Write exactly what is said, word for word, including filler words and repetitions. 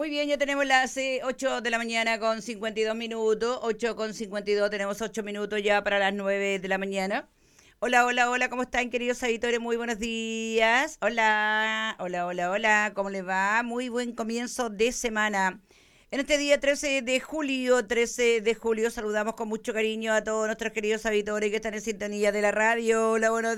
Muy bien, ya tenemos las eh, ocho de la mañana con cincuenta y dos minutos. Ocho con cincuenta y dos, tenemos ocho minutos ya para las nueve de la mañana. Hola, hola, hola, ¿cómo están, queridos auditores? Muy buenos días. Hola, hola, hola, hola, ¿cómo les va? Muy buen comienzo de semana. En este día trece de julio, trece de julio, saludamos con mucho cariño a todos nuestros queridos auditores que están en sintonía de la radio. Hola, buenos